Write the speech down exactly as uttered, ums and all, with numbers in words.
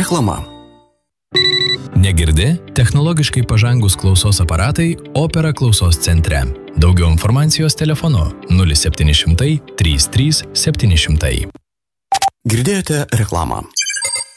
Reklama. Negirdi? Technologiškai pažangus klausos aparatai Opera klausos centre. Daugiau informacijos telefonu nulis septyni šimtai trys trys septyni šimtai. Girdėjote reklamą.